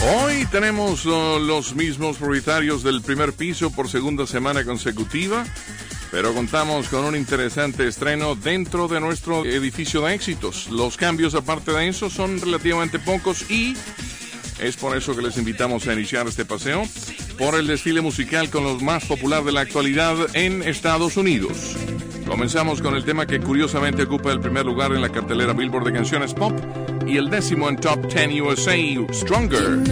Hoy tenemos los mismos propietarios del primer piso por segunda semana consecutiva, pero contamos con un interesante estreno dentro de nuestro edificio de éxitos. Los cambios, aparte de eso, son relativamente pocos y es por eso que les invitamos a iniciar este paseo por el desfile musical con lo más popular de la actualidad en Estados Unidos. Comenzamos con el tema que curiosamente ocupa el primer lugar en la cartelera Billboard de canciones pop y el 10º en Top 10 USA, Stronger.